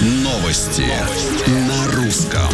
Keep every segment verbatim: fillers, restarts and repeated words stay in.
Новости на русском.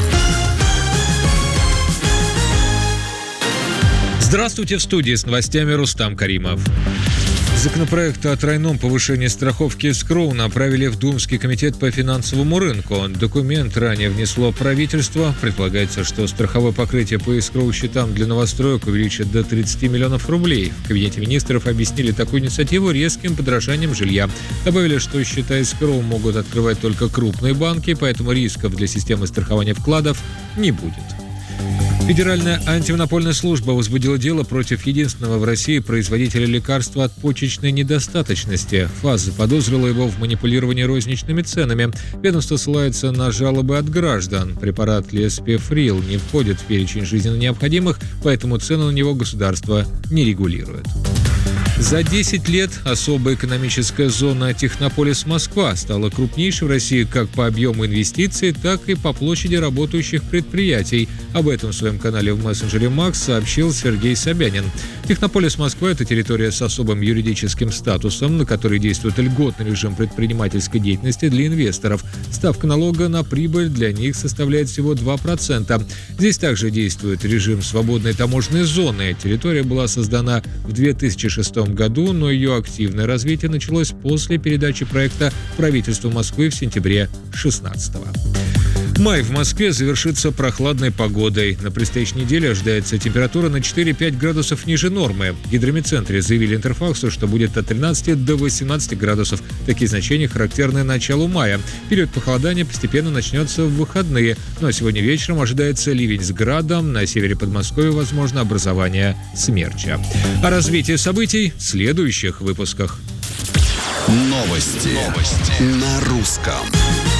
Здравствуйте, в студии с новостями Рустам Каримов. Законопроект о тройном повышении страховки эскроу направили в Думский комитет по финансовому рынку. Документ ранее внесло правительство. Предполагается, что страховое покрытие по эскроу счетам для новостроек увеличат до тридцати миллионов рублей. В Кабинете министров объяснили такую инициативу резким подорожанием жилья. Добавили, что счета эскроу могут открывать только крупные банки, поэтому рисков для системы страхования вкладов не будет. Федеральная антимонопольная служба возбудила дело против единственного в России производителя лекарства от почечной недостаточности. ФАС заподозрила его в манипулировании розничными ценами. Ведомство ссылается на жалобы от граждан. Препарат Леспифрил не входит в перечень жизненно необходимых, поэтому цену на него государство не регулирует. За десять лет особая экономическая зона Технополис Москва стала крупнейшей в России как по объему инвестиций, так и по площади работающих предприятий. Об этом в своем канале в мессенджере Макс сообщил Сергей Собянин. Технополис Москва – это территория с особым юридическим статусом, на которой действует льготный режим предпринимательской деятельности для инвесторов. Ставка налога на прибыль для них составляет всего два процента. Здесь также действует режим свободной таможенной зоны. Территория была создана в две тысячи шестом году, но ее активное развитие началось после передачи проекта правительству Москвы в сентябре две тысячи шестнадцатого. Май в Москве завершится прохладной погодой. На предстоящей неделе ожидается температура на четыре-пять градусов ниже нормы. В гидрометцентре заявили Интерфаксу, что будет от тринадцати до восемнадцати градусов. Такие значения характерны началу мая. Период похолодания постепенно начнется в выходные. Ну а сегодня вечером ожидается ливень с градом. На севере Подмосковья возможно образование смерча. О развитии событий в следующих выпусках. Новости, Новости. на русском.